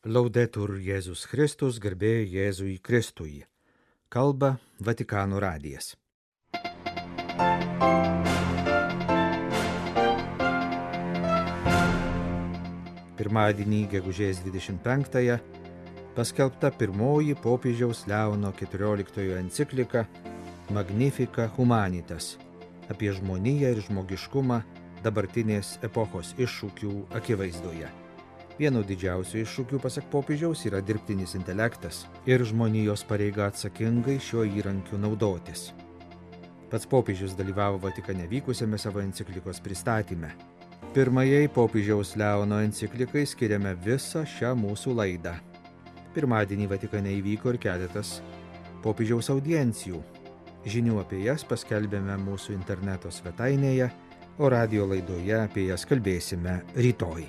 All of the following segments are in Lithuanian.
Laudetur Jėzus Kristus, garbė Jėzui Kristui. Kalba Vatikano radijas. Pirmadienį, gegužės 25-ąją, paskelbta pirmoji popiežiaus Leono XIV enciklika Magnificat Humanitas apie žmoniją ir žmogiškumą dabartinės epochos iššūkių akivaizdoje. Vienu didžiausių iššūkių, pasak popiežiaus, yra dirbtinis intelektas ir žmonijos pareiga atsakingai šiuo įrankiu naudotis. Pats popiežius dalyvavo Vatikane vykusiame savo enciklikos pristatyme. Pirmajai popiežiaus Leono enciklikai skiriame visą šią mūsų laidą. Pirmadienį Vatikane įvyko ir keletas popiežiaus audiencijų. Žinių apie jas paskelbėme mūsų interneto svetainėje, o radijo laidoje apie jas kalbėsime rytoj.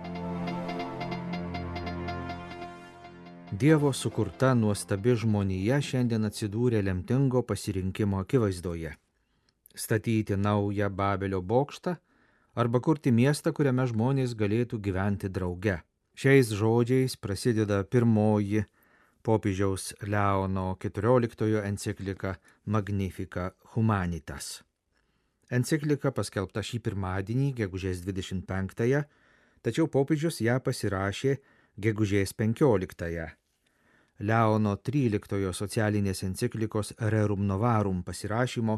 Dievo sukurta nuostabi žmonija šiandien atsidūrė lemtingo pasirinkimo akivaizdoje. Statyti naują Babelio bokštą arba kurti miestą, kuriame žmonės galėtų gyventi drauge. Šiais žodžiais prasideda pirmoji popiežiaus Leono XIV enciklika Magnificat Humanitas. Enciklika paskelbta šį pirmadienį, gegužės 25-ąją, tačiau popiežius ją pasirašė gegužės 15-ąją. Leono XIII socialinės enciklikos Rerum Novarum pasirašymo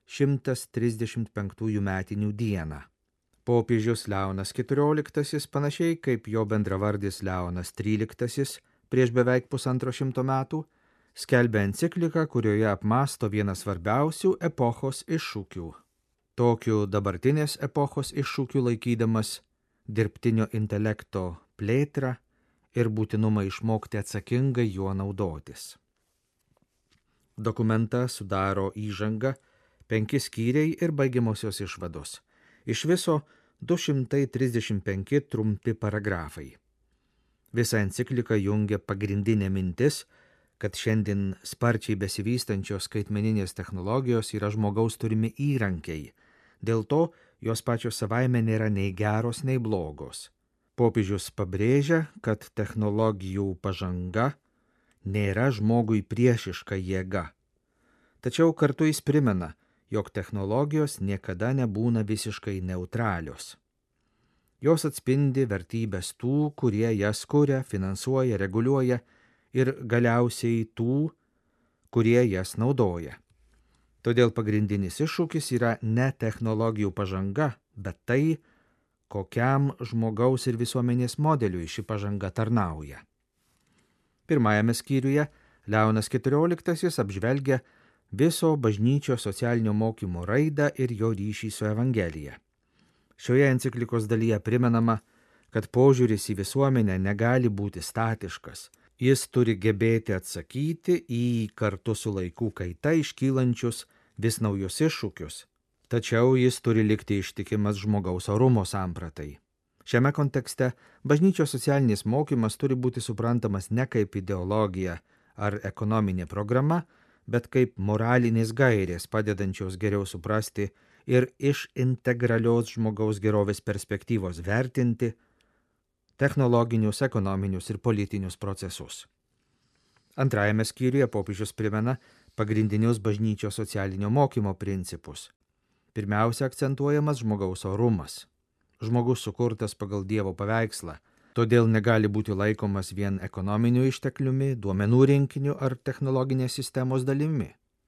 135 metinių dieną. Popiežius Leonas XIV, panašiai kaip jo bendravardis Leonas XIII prieš beveik 150 metų, skelbia encikliką, kurioje apmąsto vieną svarbiausių epochos iššūkių. Tokiu dabartinės epochos iššūkiu laikydamas dirbtinio intelekto plėtrą ir būtinumą išmokti atsakingai juo naudotis. Dokumentą sudaro įžanga, 5 skyriai ir baigiamosios išvados. Iš viso 235 trumpi paragrafai. Visą encikliką jungia pagrindinė mintis, kad šiandien sparčiai besivystančios skaitmeninės technologijos yra žmogaus turimi įrankiai. Dėl to jos pačios savaime nėra nei geros, nei blogos. Popiežius pabrėžia, kad technologijų pažanga nėra žmogui priešiška jėga. Tačiau kartu jis primena, jog technologijos niekada nebūna visiškai neutralios. Jos atspindi vertybės tų, kurie jas kuria, finansuoja, reguliuoja ir galiausiai tų, kurie jas naudoja. Todėl pagrindinis iššūkis yra ne technologijų pažanga, bet tai, kokiam žmogaus ir visuomenės modeliui ši pažanga tarnauja. Pirmajame skyriuje Leonas XIV apžvelgia viso bažnyčios socialinio mokymo raidą ir jo ryšį su Evangelija. Šioje enciklikos dalyje primenama, kad požiūris į visuomenę negali būti statiškas. Jis turi gebėti atsakyti į kartu su laikų kaita iškylančius vis naujus iššūkius. Tačiau jis turi likti ištikimas žmogaus orumo sampratai. Šiame kontekste bažnyčios socialinis mokymas turi būti suprantamas ne kaip ideologija ar ekonominė programa, bet kaip moralinės gairės, padedančios geriau suprasti ir iš integralios žmogaus gerovės perspektyvos vertinti technologinius, ekonominius ir politinius procesus. Antrajame skyriuje popiežius primena pagrindinius bažnyčios socialinio mokymo principus. Pirmiausia akcentuojamas žmogaus orumas. Žmogus sukurtas pagal Dievo paveikslą, todėl negali būti laikomas vien ekonominiu ištekliumi, duomenų rinkiniu ar technologinės sistemos dalimi.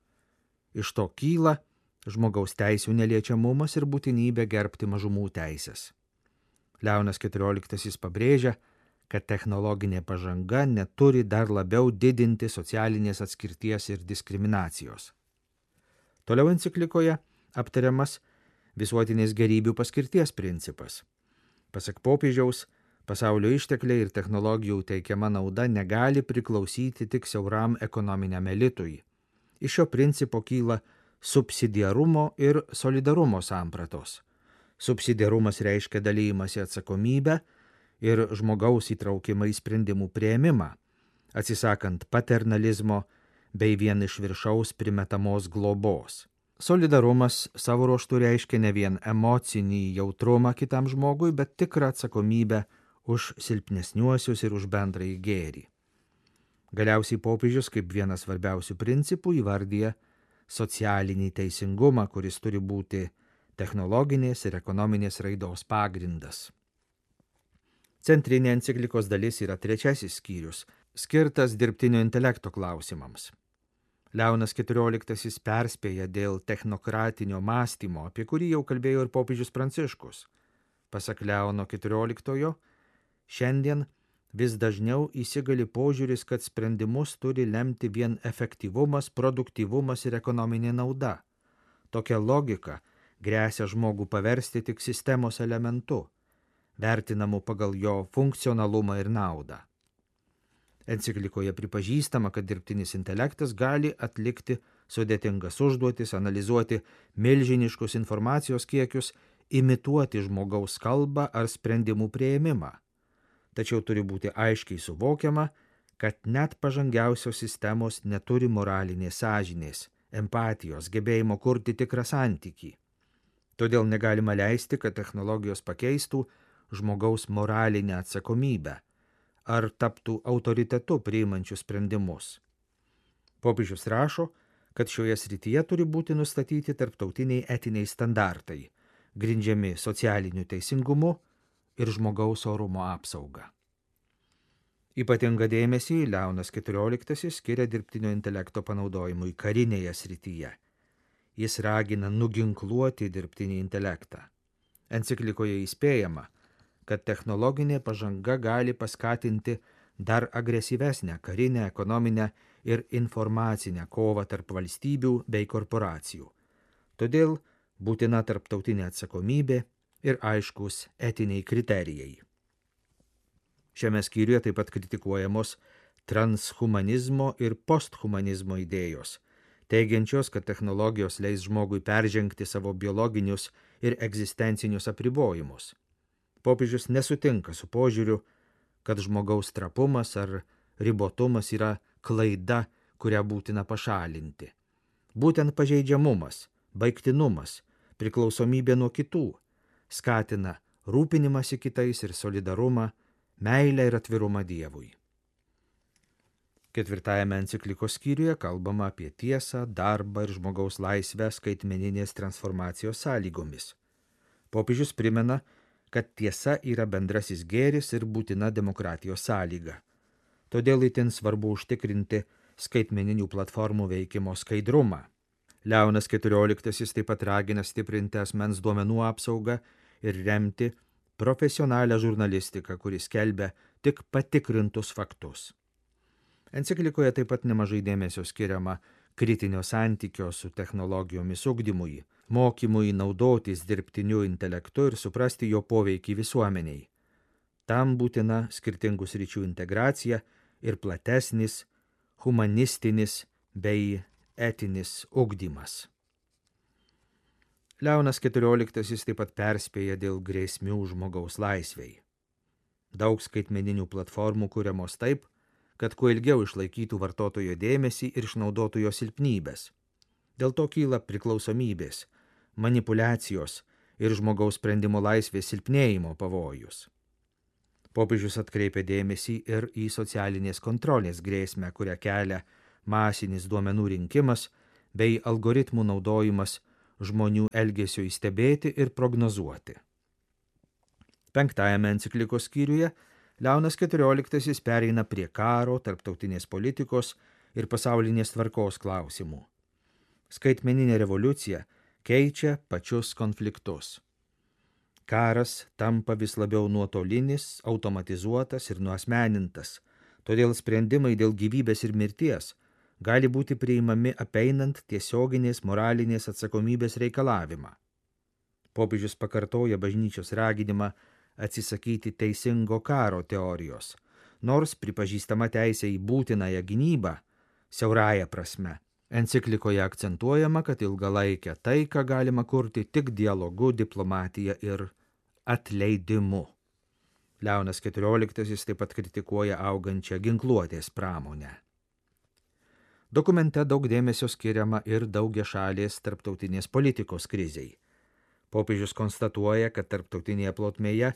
Iš to kyla žmogaus teisių neliečiamumas ir būtinybė gerbti mažumų teisės. Leonas XIV pabrėžia, kad technologinė pažanga neturi dar labiau didinti socialinės atskirties ir diskriminacijos. Toliau enciklikoje aptariamas visuotinės gerybių paskirties principas. Pasak popiežiaus, pasaulio ištekliai ir technologijų teikiama nauda negali priklausyti tik siauram ekonominiam elitui. Iš šio principo kyla subsidiarumo ir solidarumo sampratos. Subsidiarumas reiškia dalymasi atsakomybę ir žmogaus įtraukimą į sprendimų priėmimą, atsisakant paternalizmo bei vien iš viršaus primetamos globos. Solidarumas savo ruožtu reiškia ne vien emocinį jautrumą kitam žmogui, bet tikrą atsakomybę už silpnesniuosius ir už bendrąjį gėrį. Galiausiai popiežius kaip vienas svarbiausių principų įvardyja socialinį teisingumą, kuris turi būti technologinės ir ekonominės raidos pagrindas. Centrinė enciklikos dalis yra 3 skyrius, skirtas dirbtinio intelekto klausimams. Leonas XIV perspėja dėl technokratinio mąstymo, apie kurį jau kalbėjo ir popiežius Pranciškus. Pasak Leono XIV, šiandien vis dažniau įsigali požiūris, kad sprendimus turi lemti vien efektyvumas, produktyvumas ir ekonominė nauda. Tokia logika gresia žmogų paversti tik sistemos elementu, vertinamu pagal jo funkcionalumą ir naudą. Enciklikoje pripažįstama, kad dirbtinis intelektas gali atlikti sudėtingas užduotis, analizuoti milžiniškus informacijos kiekius, imituoti žmogaus kalbą ar sprendimų priėmimą. Tačiau turi būti aiškiai suvokiama, kad net pažangiausios sistemos neturi moralinės sąžinės, empatijos, gebėjimo kurti tikrą santykį. Todėl negalima leisti, kad technologijos pakeistų žmogaus moralinę atsakomybę ar taptų autoritetu priimančių sprendimus. Popiežius rašo, kad šioje srityje turi būti nustatyti tarptautiniai etiniai standartai, grindžiami socialiniu teisingumu ir žmogaus orumo apsauga. Ypatingą dėmesį Leonas XIV skiria dirbtinio intelekto panaudojimui karinėje srityje. Jis ragina nuginkluoti dirbtinį intelektą. Enciklikoje įspėjama, kad technologinė pažanga gali paskatinti dar agresyvesnę karinę, ekonominę ir informacinę kovą tarp valstybių bei korporacijų. Todėl būtina tarptautinė atsakomybė ir aiškus etiniai kriterijai. Šiame skyriuje taip pat kritikuojamos transhumanizmo ir posthumanizmo idėjos, teigiančios, kad technologijos leis žmogui peržengti savo biologinius ir egzistencinius apribojimus. Popiežius nesutinka su požiūriu, kad žmogaus trapumas ar ribotumas yra klaida, kurią būtina pašalinti. Būtent pažeidžiamumas, baigtinumas, priklausomybė nuo kitų skatina rūpinimąsi kitais ir solidarumą, meilę ir atvirumą Dievui. 4 enciklikos skyriuje kalbama apie tiesą, darbą ir žmogaus laisvę skaitmeninės transformacijos sąlygomis. Popiežius primena, kad tiesa yra bendrasis gėris ir būtina demokratijos sąlyga. Todėl itin svarbu užtikrinti skaitmeninių platformų veikimo skaidrumą. Leonas XIV taip pat ragina stiprinti asmens duomenų apsaugą ir remti profesionalią žurnalistiką, kuris skelbia tik patikrintus faktus. Enciklikoje taip pat nemažai dėmesio skiriama kritinio santykio su technologijomis ugdymui, mokymui naudotis dirbtiniu intelektu ir suprasti jo poveikį visuomeniai. Tam būtina skirtingų sričių integracija ir platesnis, humanistinis bei etinis ugdymas. Leonas XIV taip pat perspėja dėl grėsmių žmogaus laisvei. Daug skaitmeninių platformų kuriamos taip, kad kuo ilgiau išlaikytų vartotojo dėmesį ir išnaudotų jo silpnybės. Dėl to kyla priklausomybės, manipulacijos ir žmogaus sprendimo laisvės silpnėjimo pavojus. Popiežius atkreipia dėmesį ir į socialinės kontrolės grėsmę, kurią kelia masinis duomenų rinkimas bei algoritmų naudojimas žmonių elgesio stebėti ir prognozuoti. 5 enciklikos skyriuje Leonas XIV pereina prie karo, tarptautinės politikos ir pasaulinės tvarkos klausimų. Skaitmeninė revoliucija keičia pačius konfliktus. Karas tampa vis labiau nuotolinis, automatizuotas ir nuasmenintas, todėl sprendimai dėl gyvybės ir mirties gali būti priimami apeinant tiesioginės moralinės atsakomybės reikalavimą. Popiežius pakartoja bažnyčios raginimą atsisakyti teisingo karo teorijos, nors pripažįstama teisė į būtinąją gynybą siaurąja prasme. Enciklikoje akcentuojama, kad ilgalaikę taiką galima kurti tik dialogu, diplomatija ir atleidimu. Leonas XIV taip pat kritikuoja augančią ginkluotės pramonę. Dokumente daug dėmesio skiriama ir daugiašalės tarptautinės politikos krizei. Popiežius konstatuoja, kad tarptautinėje plotmėje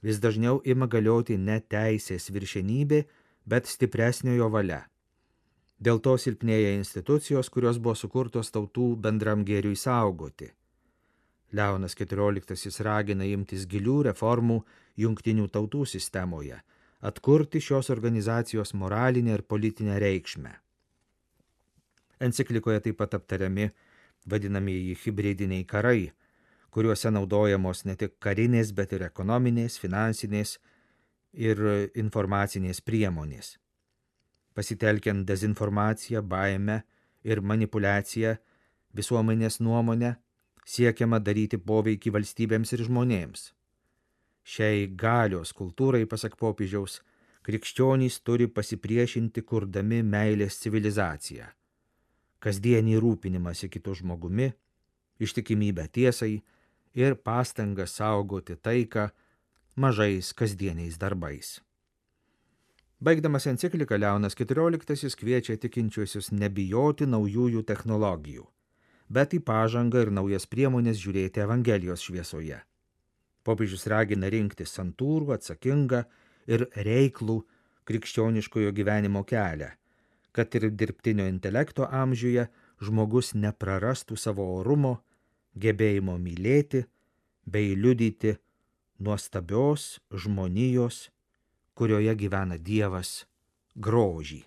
vis dažniau ima galioti ne teisės viršenybė, bet stipresniojo valia. Dėl to silpnėja institucijos, kurios buvo sukurtos tautų bendram gėriui saugoti. Leonas XIV ragina imtis gilių reformų jungtinių tautų sistemoje, atkurti šios organizacijos moralinę ir politinę reikšmę. Enciklikoje taip pat aptariami vadinamieji hibridiniai karai, kuriuose naudojamos ne tik karinės, bet ir ekonominės, finansinės ir informacinės priemonės. Pasitelkiant dezinformaciją, baimę ir manipuliaciją visuomenės nuomonę, siekiama daryti poveikį valstybėms ir žmonėms. Šiai galios kultūrai, pasak popiežiaus, krikščionys turi pasipriešinti kurdami meilės civilizaciją, kasdienį rūpinimąsi kitu žmogumi, ištikimybę tiesai ir pastangą saugoti taiką mažais kasdieniais darbais. Baigdamas encikliką, Leonas XIV kviečia tikinčiuosius nebijoti naujųjų technologijų, bet į pažangą ir naujas priemonės žiūrėti Evangelijos šviesoje. Popiežius ragina rinktis santūrų, atsakingą ir reiklų krikščioniškojo gyvenimo kelią, kad ir dirbtinio intelekto amžiuje žmogus neprarastų savo orumo, gebėjimo mylėti bei liudyti nuostabios žmonijos, kurioje gyvena Dievas, grožį.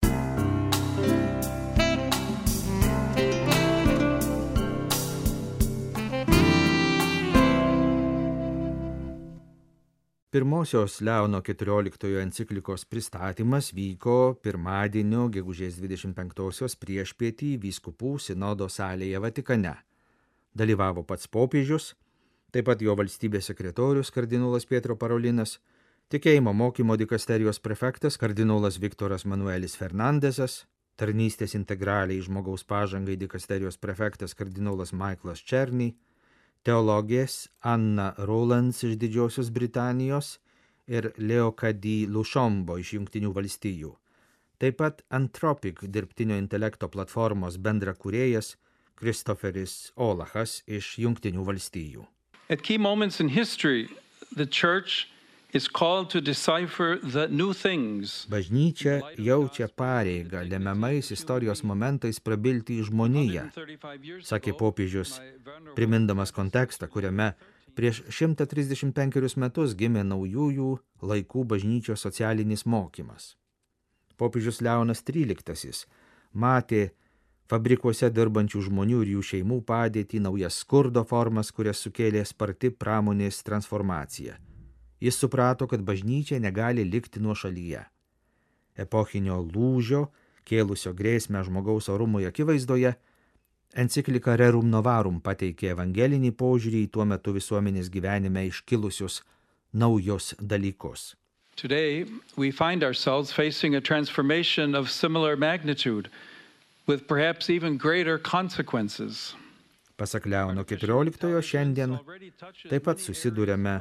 Pirmosios Leono XIV enciklikos pristatymas vyko pirmadienio gegužės 25-osios priešpietį vyskupų sinodo salėje Vatikane. Dalyvavo pats popiežius, taip pat jo valstybės sekretorius kardinolas Pietro Parolinas, tikėjimo mokymo dikasterijos prefektas kardinolas Viktoras Manuelis Fernandesas, tarnystės integraliai žmogaus pažangai dikasterijos prefektas kardinolas Michaelas Černy, teologės Anna Rowlands iš Didžiosios Britanijos ir Leokadi Lušombo iš Jungtinių valstijų. Taip pat Anthropic dirbtinio intelekto platformos bendrakūrėjas Christopheris Olachas iš Jungtinių valstijų. At key moments in history, the church is called to decipher the new things. Bažnyčia jaučia pareigą lemiamais istorijos momentais prabilti į žmoniją, sakė popiežius, primindamas kontekstą, kuriame prieš 135 metus gimė naujųjų laikų bažnyčios socialinis mokymas. Popiežius Leonas XIII matė fabrikuose dirbančių žmonių ir jų šeimų padėtį, naujas skurdo formas, kurias sukėlė sparti pramonės transformacija. Jis suprato, kad bažnyčia negali likti nuošalyje. Epochinio lūžio, kėlusio grėsmę žmogaus orumui akivaizdoje, enciklika Rerum Novarum pateikė evangelinį požiūrį į tuo metu visuomenės gyvenime iškilusius naujus dalykus. Today, we find ourselves facing a transformation of similar magnitude, with perhaps even greater consequences. Pasak Leono XIV, šiandien taip pat susiduriame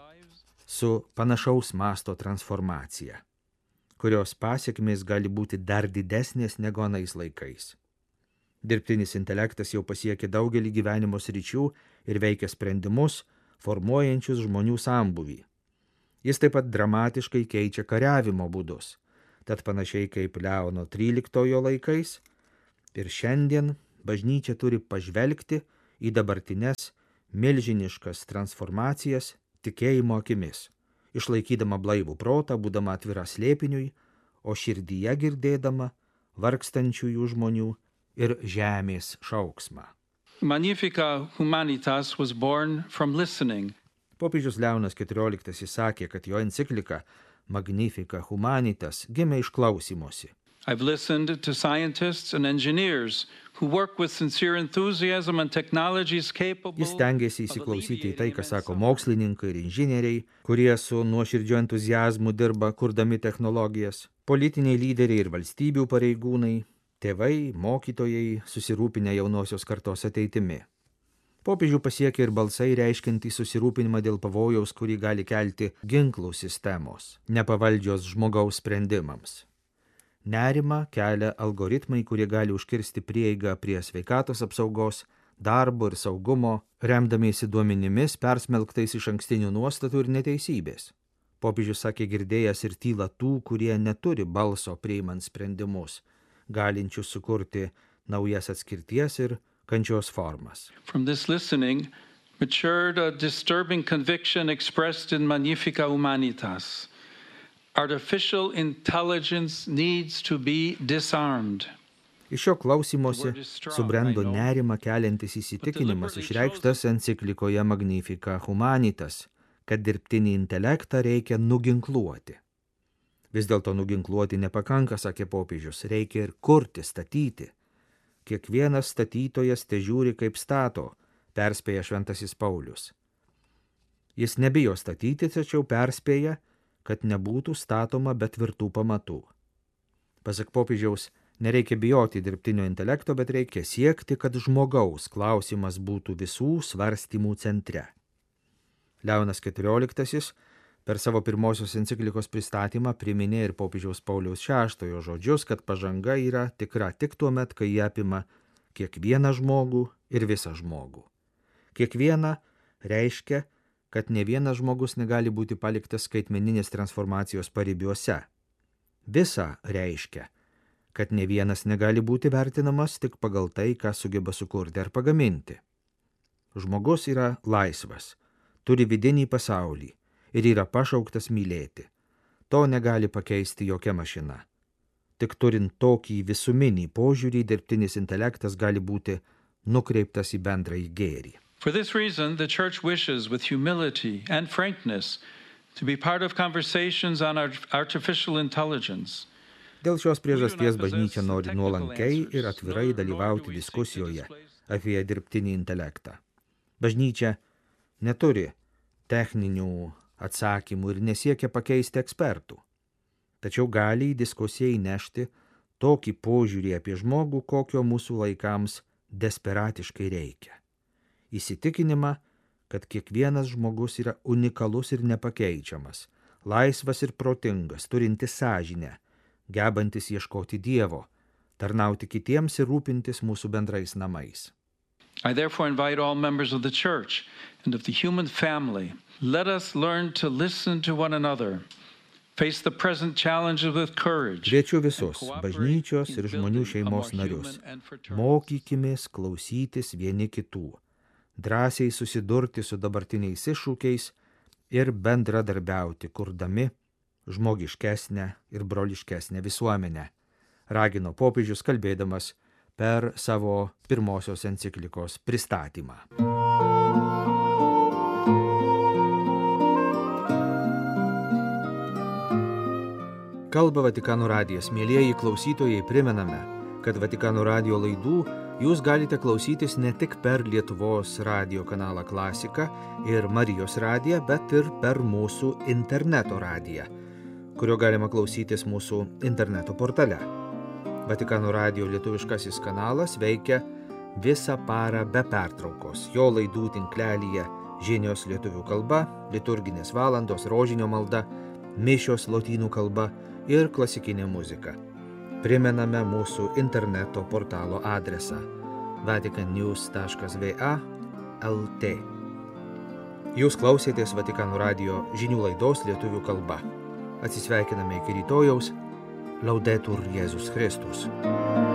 su panašaus masto transformacija, kurios pasekmės gali būti dar didesnės negu anais laikais. Dirbtinis intelektas jau pasiekė daugelį gyvenimo sričių ir veikia sprendimus, formuojančius žmonių sambūvį. Jis taip pat dramatiškai keičia kariavimo būdus, tad panašiai kaip Leono XIII laikais, ir šiandien bažnyčia turi pažvelgti į dabartines milžiniškas transformacijas tikėjimo akimis, išlaikydama blaivų protą, būdama atvira slėpiniui, o širdyje girdėdama vargstančiųjų žmonių ir žemės šauksmą. Magnifica Humanitas was born from listening. Popiežius Leonas XIV sakė, kad jo enciklika Magnifica Humanitas gimė iš klausymosi. I've listened to scientists and engineers who work with sincere enthusiasm and technologies capable. Jis stengiasi įsiklausyti į tai, ką sako mokslininkai ir inžinieriai, kurie su nuoširdžiu entuziazmu dirba kurdami technologijas, politiniai lyderiai ir valstybių pareigūnai, tėvai, mokytojai, susirūpinę jaunosios kartos ateitimi. Popiežių pasiekia ir balsai reiškiantį susirūpinimą dėl pavojaus, kurį gali kelti ginklų sistemos, nepavaldžios žmogaus sprendimams. Nerimą kelia algoritmai, kurie gali užkirsti prieigą prie sveikatos apsaugos, darbo ir saugumo, remdamiesi duomenimis persmelktais iš ankstinių nuostatų ir neteisybės. Popiežius sakė girdėjęs ir tylą tų, kurie neturi balso priimant sprendimus, galinčių sukurti naujas atskirties ir kančios formas. From this listening matured a disturbing conviction expressed in Magnificat Humanitas. Artificial intelligence needs to be disarmed. Iš šio klausymosi subrendo nerimą keliantis įsitikinimas išreikštas enciklikoje Magnificat Humanitas, kad dirbtinį intelektą reikia nuginkluoti. Vis dėlto nuginkluoti nepakanka, sakė popiežius, reikia ir kurti, statyti. Kiekvienas statytojas težiūri kaip stato, perspėja šventasis Paulius. Jis nebijo statyti, tačiau perspėja, kad nebūtų statoma be tvirtų pamatų. Pasak popiežiaus, nereikia bijoti dirbtinio intelekto, bet reikia siekti, kad žmogaus klausimas būtų visų svarstymų centre. Leonas XIV per savo pirmosios enciklikos pristatymą priminė ir popiežiaus Pauliaus VI žodžius, kad pažanga yra tikra tik tuo met, kai jie apima kiekvieną žmogų ir visą žmogų. Kiekviena reiškia, kad ne vienas žmogus negali būti paliktas skaitmeninės transformacijos paribiuose. Visa reiškia, kad ne vienas negali būti vertinamas tik pagal tai, ką sugeba sukurti ar pagaminti. Žmogus yra laisvas, turi vidinį pasaulį ir yra pašauktas mylėti. To negali pakeisti jokia mašina. Tik turint tokį visuminį požiūrį, dirbtinis intelektas gali būti nukreiptas į bendrąjį gėrį. For this reason, the Church wishes with humility and frankness to be part of conversations on artificial intelligence. Dėl šios priežasties bažnyčia nori nuolankiai ir atvirai dalyvauti diskusijoje apie dirbtinį intelektą. Bažnyčia neturi techninių atsakymų ir nesiekia pakeisti ekspertų. Tačiau gali į diskusiją įnešti tokį požiūrį apie žmogų, kokio mūsų laikams desperatiškai reikia. Įsitikinimą, kad kiekvienas žmogus yra unikalus ir nepakeičiamas, laisvas ir protingas, turintis sąžinę, gebantis ieškoti Dievo, tarnauti kitiems ir rūpintis mūsų bendrais namais. I therefore invite all members of the Church and of the human family, let us learn to listen to one another, face the present challenges with courage. Kviečiu visus bažnyčios ir žmonių šeimos narius. Mokykimės klausytis vieni kitų, drąsiai susidurti su dabartiniais iššūkiais ir bendradarbiauti, kurdami žmogiškesnę ir broliškesnę visuomenę, ragino popiežius kalbėdamas per savo pirmosios enciklikos pristatymą. Kalba Vatikano radijas. Mielieji klausytojai, primename, kad Vatikano radijo laidų jūs galite klausytis ne tik per Lietuvos radijo kanalą Klasika ir Marijos radiją, bet ir per mūsų interneto radiją, kurio galima klausytis mūsų interneto portale. Vatikano radijo lietuviškasis kanalas veikia visą parą be pertraukos. Jo laidų tinklelyje žinios lietuvių kalba, liturginės valandos, rožinio malda, mišios lotynų kalba ir klasikinė muzika. Primename mūsų interneto portalo adresą vaticannews.va/lt. Jūs klausėtės Vatikano radijo žinių laidos lietuvių kalba. Atsisveikiname iki rytojaus. Laudetur Jėzus Kristus.